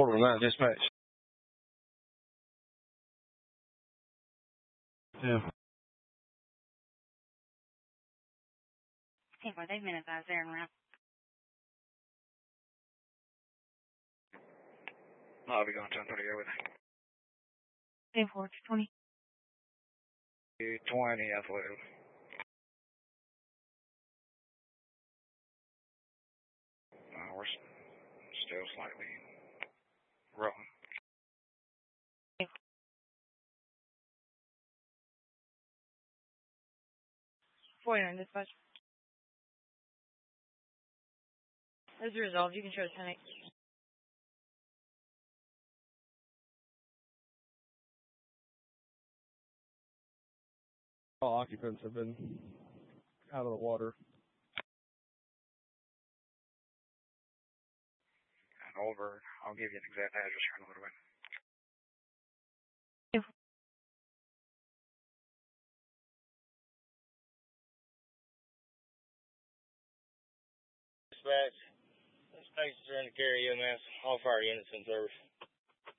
Report on that, dispatch. Yeah. Hey, boy, they've been advised there and around. I'll be going 10:30 here with 10-4, 20. 20 athletic. We're still slightly rolling. 49 dispatch. Those are resolved. You can show the 10-8. All occupants have been out of the water. And over, I'll give you an exact address here in a little bit. Dispatch, stations are in the carry EMS. All fire units in service.